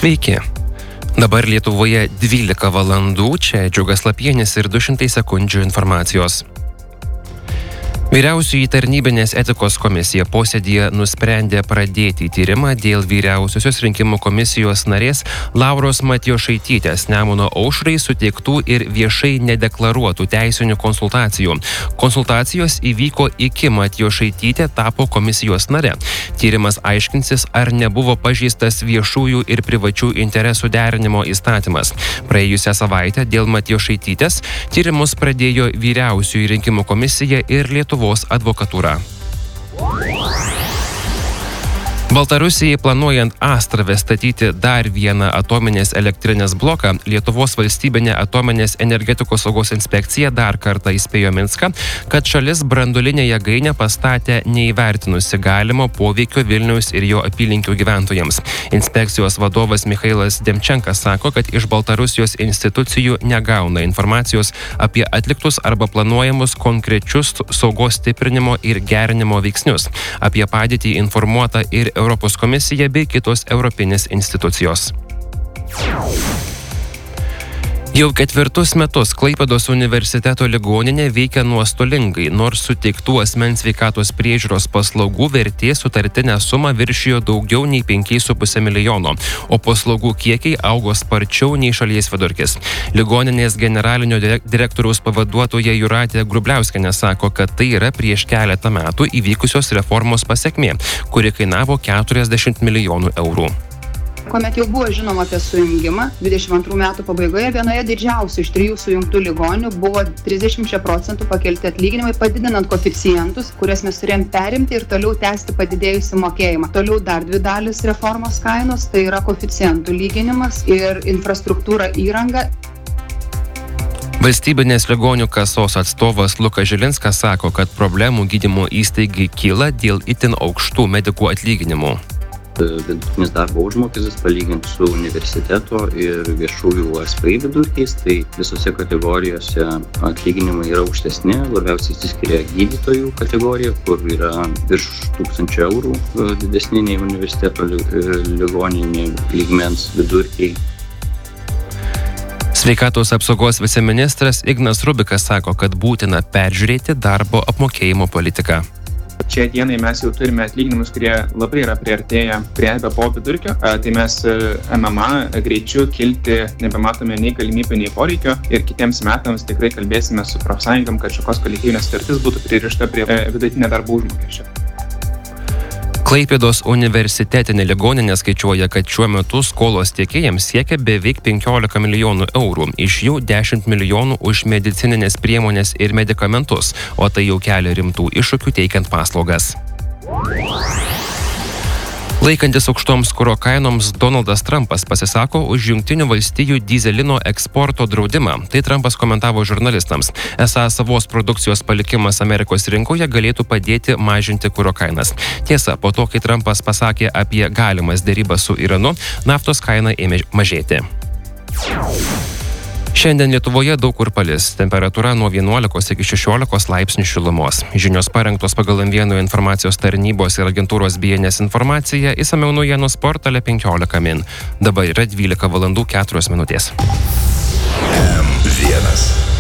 Sveiki. Dabar Lietuvoje 12 valandų, čia Džiugas Lapienis ir 200 sekundžių informacijos. Vyriausioji tarnybinės etikos komisija posėdyje nusprendė pradėti tyrimą dėl vyriausiosios rinkimų komisijos narės Lauros Matjošaitytės Nemuno aušrai suteiktų ir viešai nedeklaruotų teisinių konsultacijų. Konsultacijos įvyko iki Matjošaitytė tapo komisijos nare. Tyrimas aiškinsis, ar nebuvo pažeistas viešųjų ir privačių interesų derinimo įstatymas. Praėjusią savaitę dėl Matjošaitytės tyrimus pradėjo vyriausioji rinkimų komisija ir Lietuvos advokatūra. Baltarusijai planuojant Astrave statyti dar vieną atominės elektrinės bloką, Lietuvos valstybinė atominės energetikos saugos inspekcija dar kartą įspėjo Minską, kad šalis branduolinę jėgainę pastatė neįvertinusi galimo poveikio Vilniaus ir jo apylinkių gyventojams. Inspekcijos vadovas Michailas Demčenkas sako, kad iš Baltarusijos institucijų negauna informacijos apie atliktus arba planuojamus konkrečius saugos stiprinimo ir gerinimo veiksnius. Apie padėtį informuota ir Europos komisija bei kitos europinės institucijos. Jau 4 metus Klaipėdos universiteto ligoninė veikia nuostolingai, nors suteiktų asmens sveikatos priežiūros paslaugų vertė sutartinę sumą viršijo daugiau nei 5,5 milijono, o paslaugų kiekiai augo sparčiau nei šalies vidurkis. Ligoninės generalinio direktoriaus pavaduotoja Jūratė Grubliauskienė sako, kad tai yra prieš keletą metų įvykusios reformos pasekmė, kuri kainavo 40 milijonų eurų. Kuomet jau buvo žinoma apie sujungimą, 22 metų pabaigoje vienoje didžiausių iš 3 sujungtų ligonių buvo 30% pakelti atlyginimai, padidinant koeficientus, kurias mes turėjom perimti ir toliau tęsti padidėjusį mokėjimą. Toliau dar 2 dalis reformos kainos, tai yra koeficientų lyginimas ir infrastruktūra įranga. Valstybinės ligonių kasos atstovas Lukas Žilinskas sako, kad problemų gydymo įstaigai kyla dėl itin aukštų medikų atlyginimų. Vidutinis darbo užmokestis palyginti su universiteto ir viešųjų SPI vidurkiais, tai visose kategorijose atlyginimai yra aukštesni, labiausiai išsiskiria gydytojų kategorija, kur yra virš 1000 eurų didesni nei universiteto ligoninė lygmens vidurkiai. Sveikatos apsaugos viceministras Ignas Rubikas sako, kad būtina peržiūrėti darbo apmokėjimo politiką. Šiai dienai mes jau turime atlyginimus, kurie labai yra priartėję prie BPO vidurkio, tai mes MMA greičiu kilti nebematome nei galimybių, nei poreikio ir kitiems metams tikrai kalbėsime su profsąjungom, kad šios kolektyvinės sutartis būtų pririšta prie vidutinio darbo užmokesčio. Klaipėdos universitetinė ligoninė skaičiuoja, kad šiuo metu skolos tiekėjams siekia beveik 15 milijonų eurų, iš jų 10 milijonų už medicininės priemonės ir medikamentus, o tai jau kelia rimtų iššūkių teikiant paslaugas. Laikantis aukštoms kuro kainoms, Donaldas Trumpas pasisako už Jungtinių valstijų dyzelino eksporto draudimą. Tai Trumpas komentavo žurnalistams. Esą savos produkcijos palikimas Amerikos rinkoje galėtų padėti mažinti kuro kainas. Tiesa, po to, kai Trumpas pasakė apie galimas derybas su Iranu, naftos kaina ėmė mažėti. Šiandien Lietuvoje daug kur palis, temperatūra nuo 11 iki 16 laipsnių šilumos. Žinios parengtos pagal M1 informacijos tarnybos ir agentūros BNS informaciją, išsamiau naujienos portale 15 min. Dabar yra 12 valandų 4 minutės. M1.